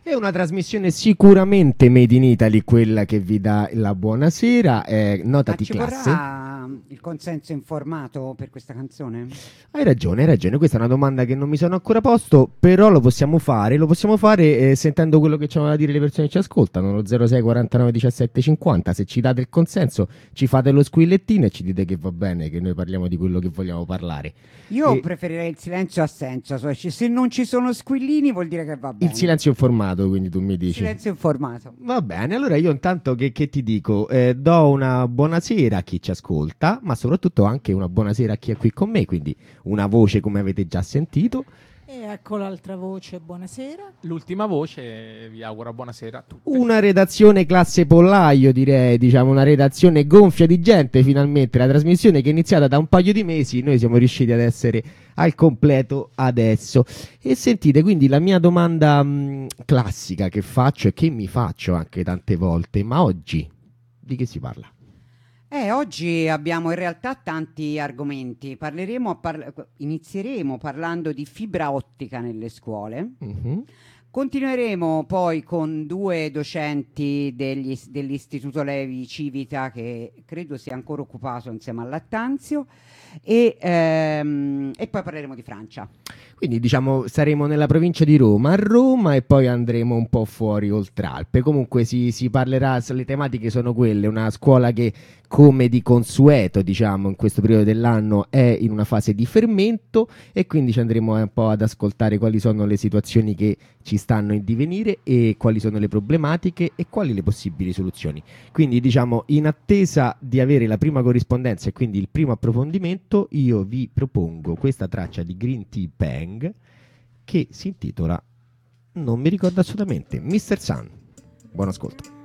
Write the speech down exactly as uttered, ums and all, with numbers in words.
È una trasmissione sicuramente made in Italy, quella che vi dà la buonasera. Eh, nota Ma di ci classe. vorrà il consenso informato per questa canzone? Hai ragione, hai ragione. Questa è una domanda che non mi sono ancora posto, però lo possiamo fare. Lo possiamo fare eh, sentendo quello che ci hanno da dire le persone che ci ascoltano. Lo zero sei quarantanove diciassette cinquanta. Se ci date il consenso, ci fate lo squillettino e ci dite che va bene, che noi parliamo di quello che vogliamo parlare. Io E preferirei il silenzio assenza, cioè se non ci sono squillini vuol dire che va bene. il silenzio informato, quindi tu mi dici. Silenzio informato. Va bene, allora io intanto che, che ti dico, eh, do una buonasera a chi ci ascolta, ma soprattutto anche una buonasera a chi è qui con me, quindi una voce come avete già sentito. E ecco l'altra voce, buonasera. L'ultima voce, vi auguro buonasera a tutti. Una redazione classe pollaio, direi, diciamo una redazione gonfia di gente finalmente, la trasmissione che è iniziata da un paio di mesi, noi siamo riusciti ad essere al completo adesso. E sentite, quindi la mia domanda mh, classica che faccio e che mi faccio anche tante volte, ma oggi di che si parla? Eh, oggi abbiamo in realtà tanti argomenti. Parleremo a parla- inizieremo parlando di fibra ottica nelle scuole. Mhm. Continueremo poi con due docenti degli- dell'Istituto Levi Civita, che credo sia ancora occupato insieme a Lattanzio, e, ehm, e poi parleremo di Francia. Quindi diciamo saremo nella provincia di Roma, a Roma, e poi andremo un po' fuori oltre Alpe. Comunque si, si parlerà, le tematiche sono quelle, una scuola che come di consueto diciamo in questo periodo dell'anno è in una fase di fermento, e quindi ci andremo un po' ad ascoltare quali sono le situazioni che ci stanno in divenire e quali sono le problematiche e quali le possibili soluzioni. Quindi diciamo in attesa di avere la prima corrispondenza e quindi il primo approfondimento, io vi propongo questa traccia di Green Tea Bang che si intitola, non mi ricordo assolutamente, mister Sun. Buon ascolto.